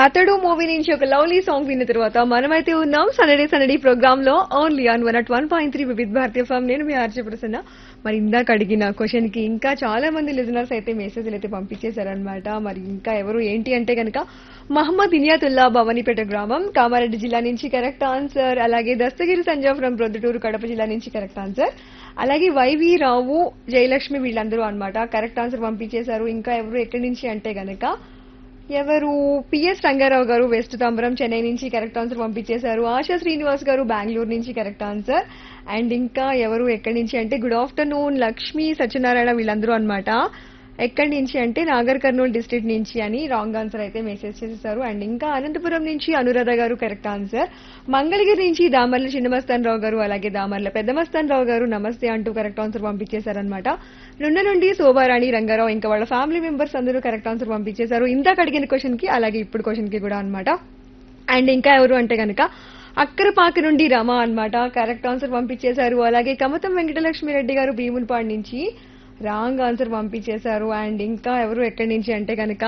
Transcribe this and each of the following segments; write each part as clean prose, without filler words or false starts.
అతడు మూవీ నుంచి ఒక లవ్లీ సాంగ్ విన్న తర్వాత మనమైతే ఉన్నాం సండే సండే ప్రోగ్రామ్ లో only on 101.3 Vividh Bharatiya form. నేను మీ ఆర్జే ప్రసన్న. మరి ఇందాక అడిగిన క్వశ్చన్ కి ఇంకా చాలా మంది లిజనర్స్ అయితే మెసేజ్లు అయితే పంపించేశారనమాట. మరి ఇంకా ఎవరు ఏంటి అంటే కనుక మహమ్మద్ ఇనియాతుల్లా భవానీపేట గ్రామం కామారెడ్డి జిల్లా నుంచి కరెక్ట్ ఆన్సర్. అలాగే దస్తగిరి సంజయ్ ఫ్రం ప్రొద్దుటూరు కడప జిల్లా నుంచి కరెక్ట్ ఆన్సర్. అలాగే వైవి రావు జయలక్ష్మి వీళ్ళందరూ అన్నమాట కరెక్ట్ ఆన్సర్ పంపించేశారు. ఇంకా ఎవరు ఎక్కడి నుంచి అంటే గనక ఎవరు పిఎస్ రంగారావు గారు వెస్ట్ తాంబరం చెన్నై నుంచి కరెక్ట్ ఆన్సర్ పంపించేశారు. ఆశా శ్రీనివాస్ గారు బెంగళూరు నుంచి కరెక్ట్ ఆన్సర్. అండ్ ఇంకా ఎవరు ఎక్కడి నుంచి అంటే గుడ్ ఆఫ్టర్నూన్ లక్ష్మి సత్యనారాయణ వీళ్ళందరూ అన్నమాట ఎక్కడి నుంచి అంటే నాగర్ కర్నూలు డిస్ట్రిక్ట్ నుంచి అని రాంగ్ ఆన్సర్ అయితే మెసేజ్ చేసేసారు. అండ్ ఇంకా అనంతపురం నుంచి అనురాధ గారు కరెక్ట్ ఆన్సర్. మంగళగిరి నుంచి దామర్ల చిన్నమస్తాన్ రావు గారు అలాగే దామర్ల పెద్దమస్తాన్ రావు గారు నమస్తే అంటూ కరెక్ట్ ఆన్సర్ పంపించేశారనమాట. నుండి నుండి శోభారాణి రంగారావు ఇంకా వాళ్ళ ఫ్యామిలీ మెంబర్స్ అందరూ కరెక్ట్ ఆన్సర్ పంపించేశారు. ఇందాక అడిగిన క్వశ్చన్ కి అలాగే ఇప్పుడు క్వశ్చన్ కి కూడా అన్నమాట. అండ్ ఇంకా ఎవరు అంటే కనుక అక్కరపాక నుండి రమ అన్నమాట కరెక్ట్ ఆన్సర్ పంపించేశారు. అలాగే కమతం వెంకటలక్ష్మి రెడ్డి గారు భీమునిపాడు నుంచి రాంగ్ ఆన్సర్ పంపించేశారు. అండ్ ఇంకా ఎవరు ఎక్కడి నుంచి అంటే గనక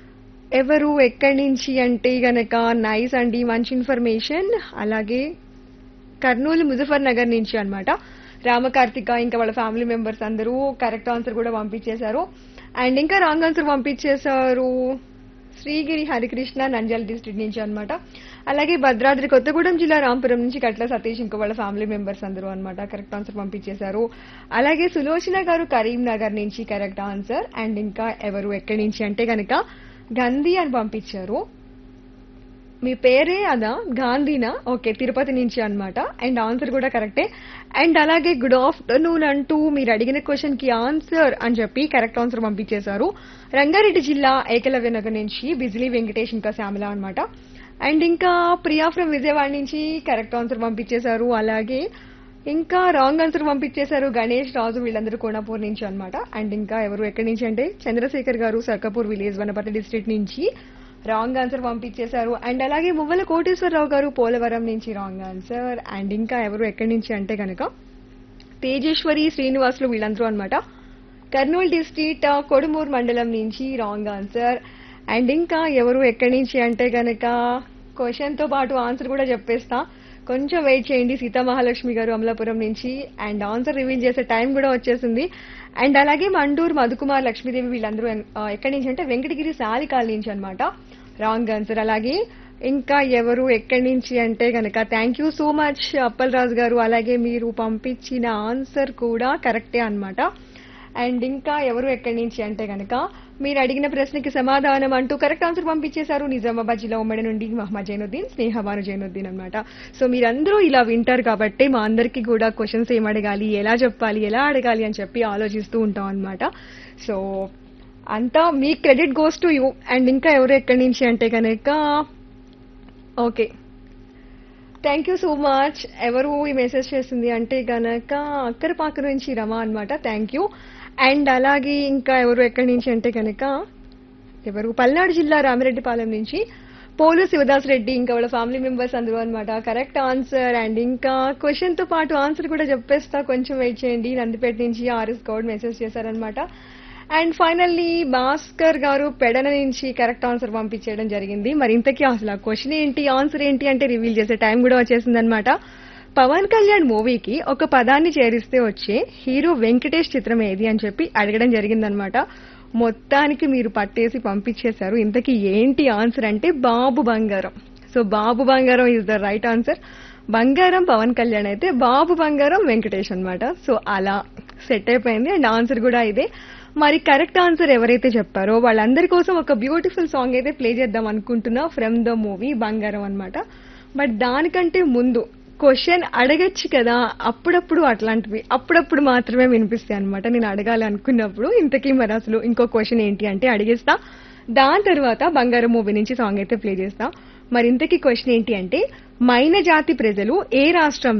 నైస్ అండి మంచి ఇన్ఫర్మేషన్. అలాగే కర్నూలు ముజఫర్ నగర్ నుంచి అన్నమాట రామకార్తిక ఇంకా వాళ్ళ ఫ్యామిలీ మెంబర్స్ అందరూ కరెక్ట్ ఆన్సర్ కూడా పంపించేశారు. అండ్ ఇంకా రాంగ్ ఆన్సర్ పంపించేశారు శ్రీగిరి హరికృష్ణ నంద్యాల డిస్ట్రిక్ట్ నుంచి అన్నమాట. అలాగే భద్రాద్రి కొత్తగూడెం జిల్లా రాంపురం నుంచి కట్ల సతీష్ ఇంకా వాళ్ళ ఫ్యామిలీ మెంబర్స్ అందరూ అన్నమాట కరెక్ట్ ఆన్సర్ పంపించేశారు. అలాగే సులోచన గారు కరీంనగర్ నుంచి కరెక్ట్ ఆన్సర్. అండ్ ఇంకా ఎవరు ఎక్కడి నుంచి అంటే గనక గంధీ అని పంపించారు. మీ పేరే అదా గాంధీనా? ఓకే తిరుపతి నుంచి అన్నమాట. అండ్ ఆన్సర్ కూడా కరెక్టే. అండ్ అలాగే గుడ్ ఆఫ్టర్నూన్ అంటూ మీరు అడిగిన క్వశ్చన్ కి ఆన్సర్ అని చెప్పి కరెక్ట్ ఆన్సర్ పంపించేశారు. రంగారెడ్డి జిల్లా ఏకలవ్య నగర్ నుంచి బిజిలీ వెంకటేష్ ఇంకా శ్యామల అన్నమాట. అండ్ ఇంకా ప్రియా ఫ్రం విజయవాడ నుంచి కరెక్ట్ ఆన్సర్ పంపించేశారు. అలాగే ఇంకా రాంగ్ ఆన్సర్ పంపించేశారు గణేష్ రాజు వీళ్ళందరూ కోనాపూర్ నుంచి అన్నమాట. అండ్ ఇంకా ఎవరు ఎక్కడి నుంచి అంటే చంద్రశేఖర్ గారు సర్కపూర్ విలేజ్ వనపర్తి డిస్ట్రిక్ట్ నుంచి రాంగ్ ఆన్సర్ పంపించేశారు. అండ్ అలాగే మువ్వల కోటేశ్వరరావు గారు పోలవరం నుంచి రాంగ్ ఆన్సర్. అండ్ ఇంకా ఎవరు ఎక్కడి నుంచి అంటే కనుక తేజేశ్వరి శ్రీనివాసులు వీళ్ళందరూ అన్నమాట కర్నూలు డిస్ట్రిక్ట్ కొడుమూరు మండలం నుంచి రాంగ్ ఆన్సర్. అండ్ ఇంకా ఎవరు ఎక్కడి నుంచి అంటే గనక క్వశ్చన్ తో పాటు ఆన్సర్ కూడా చెప్పేస్తా కొంచెం వెయిట్ చేయండి. సీతామహాలక్ష్మి గారు అమలాపురం నుంచి. అండ్ ఆన్సర్ రివీల్ చేసే టైం కూడా వచ్చేసింది. అండ్ అలాగే మండూరు మధుకుమార్ లక్ష్మీదేవి వీళ్ళందరూ ఎక్కడి నుంచి అంటే వెంకటగిరి సాలికాల నుంచి అన్నమాట రాంగ్ ఆన్సర్. అలాగే ఇంకా ఎవరు ఎక్కడి నుంచి అంటే గనక thank you so much Appal రాజు గారు. అలాగే మీరు పంపించిన ఆన్సర్ కూడా కరెక్టే అన్నమాట. అండ్ ఇంకా ఎవరు ఎక్కడి నుంచి అంటే గనక మీరు అడిగిన ప్రశ్నకి సమాధానం అంటూ కరెక్ట్ ఆన్సర్ పంపించేశారు. నిజామాబాద్ జిల్లా ఉమ్మడి నుండి మహమ్మద్ జైనుద్దీన్ స్నేహబాను జైనుద్దీన్ అన్నమాట. సో మీరందరూ ఇలా వింటారు కాబట్టి మా అందరికీ కూడా క్వశ్చన్స్ ఏం అడగాలి ఎలా చెప్పాలి ఎలా అడగాలి అని చెప్పి ఆలోచిస్తూ ఉంటాం అన్నమాట. సో అంతా మీ credit goes to you. And ఇంకా ఎవరు ఎక్కడి నుంచి అంటే కనుక okay thank you so much. ఎవరు ఈ మెసేజ్ చేసింది అంటే గనక అక్కరపాక నుంచి రమ అన్నమాట థ్యాంక్ యూ. అండ్ అలాగే ఇంకా ఎవరు ఎక్కడి నుంచి అంటే కనుక ఎవరు పల్నాడు జిల్లా రామిరెడ్డిపాలెం నుంచి పోలు శివదాస్ రెడ్డి ఇంకా వాళ్ళ ఫ్యామిలీ మెంబర్స్ అందరూ అన్నమాట కరెక్ట్ ఆన్సర్. అండ్ ఇంకా క్వశ్చన్ తో పాటు ఆన్సర్ కూడా చెప్పేస్తా కొంచెం వెయిట్ చేయండి. నందిపేట నుంచి ఆర్ఎస్ గౌడ్ మెసేజ్ చేశారనమాట. అండ్ ఫైనల్లీ భాస్కర్ గారు పెడన నుంచి కరెక్ట్ ఆన్సర్ పంపించేయడం జరిగింది. మరి ఇంతకీ అసలు ఆ క్వశ్చన్ ఏంటి ఆన్సర్ ఏంటి అంటే రివీల్ చేసే టైం కూడా వచ్చేసింది అనమాట. పవన్ కళ్యాణ్ మూవీకి ఒక పదాన్ని చేరిస్తే వచ్చే హీరో వెంకటేష్ చిత్రం ఏది అని చెప్పి అడగడం జరిగిందనమాట. మొత్తానికి మీరు పట్టేసి పంపించేశారు. ఇంతకీ ఏంటి ఆన్సర్ అంటే బాబు బంగారం. సో బాబు బంగారం ఈజ్ ద రైట్ ఆన్సర్. బంగారం పవన్ కళ్యాణ్ అయితే బాబు బంగారం వెంకటేష్ అన్నమాట. సో అలా సెట్ అయిపోయింది. అండ్ ఆన్సర్ కూడా ఇదే. మరి కరెక్ట్ ఆన్సర్ ఎవరైతే చెప్పారో వాళ్ళందరి కోసం ఒక బ్యూటిఫుల్ సాంగ్ అయితే ప్లే చేద్దాం అనుకుంటున్నా ఫ్రమ్ ద మూవీ బంగారం అన్నమాట. బట్ దానికంటే ముందు క్వశ్చన్ అడగచ్చు కదా అప్పుడప్పుడు అట్లాంటివి అప్పుడప్పుడు మాత్రమే వినిపిస్తాయి అనమాట నేను అడగాలి అనుకున్నప్పుడు. ఇంతకీ మరి అసలు ఇంకో క్వశ్చన్ ఏంటి అంటే అడిగేస్తా. దాని తర్వాత బంగారం మూవీ నుంచి సాంగ్ అయితే ప్లే చేస్తా. మరి ఇంతకీ క్వశ్చన్ ఏంటి అంటే మైన జాతి ప్రజలు ఏ రాష్ట్రం